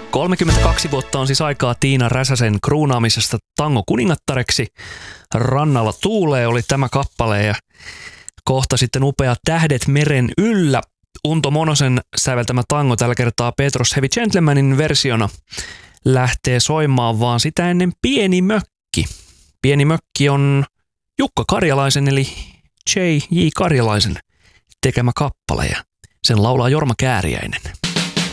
32 vuotta on siis aikaa Tiina Räsäsen kruunaamisesta tango kuningattareksi. Rannalla tuulee oli tämä kappale ja kohta sitten upea Tähdet meren yllä. Unto Monosen säveltämä tango tällä kertaa Petros Heavy Gentlemanin versiona lähtee soimaan, vaan sitä ennen Pieni mökki. Pieni mökki on Jukka Karjalaisen eli J.J. Karjalaisen tekemä kappale ja sen laulaa Jorma Kääriäinen.